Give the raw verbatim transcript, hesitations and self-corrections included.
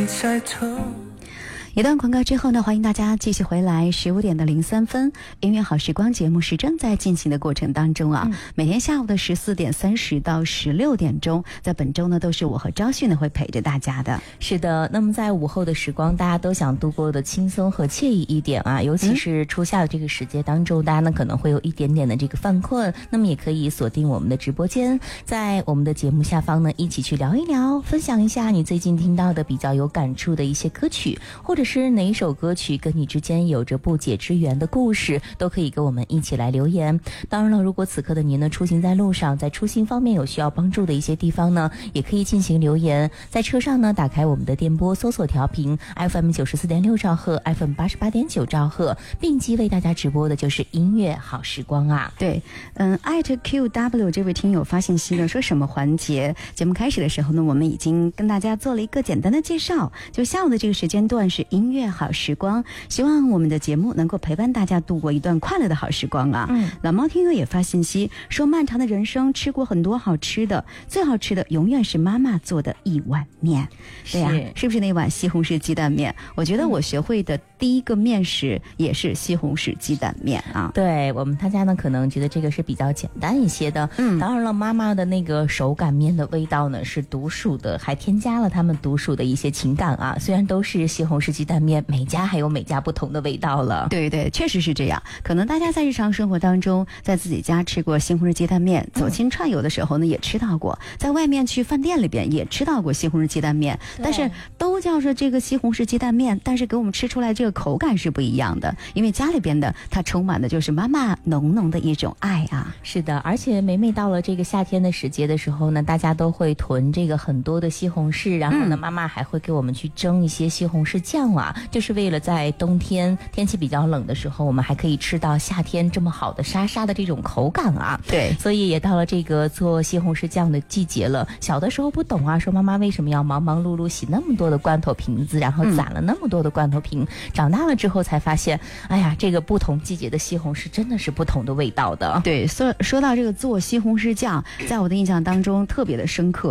一段广告之后呢，欢迎大家继续回来。十五点的零三分，音乐好时光节目是正在进行的过程当中啊。嗯、每天下午的十四点三十到十六点钟，在本周呢都是我和昭旭呢会陪着大家的。 是的，那么在午后的时光，大家都想度过的轻松和惬意一点啊，尤其是初夏的这个时节当中，嗯、大家呢可能会有一点点的这个犯困，那么也可以锁定我们的直播间，在我们的节目下方呢一起去聊一聊，分享一下你最近听到的比较有感触的一些歌曲，或者是哪一首歌曲跟你之间有着不解之缘的故事，都可以跟我们一起来留言。当然了，如果此刻的您呢出行在路上，在出行方面有需要帮助的一些地方呢，也可以进行留言。在车上呢，打开我们的电波，搜索调频 F M 九十四点六兆赫 F M 八十八点九兆赫，并机为大家直播的就是音乐好时光啊。 对，嗯，艾特 Q W 这位听友发信息了，说什么环节？节目开始的时候呢，我们已经跟大家做了一个简单的介绍，就下午的这个时间段是音乐好时光，希望我们的节目能够陪伴大家度过一段快乐的好时光啊。嗯，老猫听友也发信息说，漫长的人生吃过很多好吃的，最好吃的永远是妈妈做的一碗面。对呀、啊，是不是那碗西红柿鸡蛋面？我觉得我学会的第一个面食也是西红柿鸡蛋面啊。 对，我们大家呢可能觉得这个是比较简单一些的。嗯，当然了，妈妈的那个手擀面的味道呢是独属的，还添加了他们独属的一些情感啊。虽然都是西红柿鸡蛋面，每家还有每家不同的味道了。 对对，确实是这样。可能大家在日常生活当中，在自己家吃过西红柿鸡蛋面，走亲串友的时候呢，也吃到过；在外面去饭店里边也吃到过西红柿鸡蛋面，但是都叫着这个西红柿鸡蛋面，但是给我们吃出来这个口感是不一样的。因为家里边的它充满的就是妈妈浓浓的一种爱啊。 是的，而且每每到了这个夏天的时节的时候呢，大家都会囤这个很多的西红柿，然后呢，嗯、妈妈还会给我们去蒸一些西红柿酱啊，就是为了在冬天天气比较冷的时候，我们还可以吃到夏天这么好的沙沙的这种口感啊。 对， 所以也到了这个做西红柿酱的季节了。小的时候不懂啊，说妈妈为什么要忙忙碌碌洗那么多的罐头瓶子，然后攒了那么多的罐头瓶、嗯、长大了之后才发现，哎呀，这个不同季节的西红柿真的是不同的味道的。 对，说说到这个做西红柿酱，在我的印象当中特别的深刻，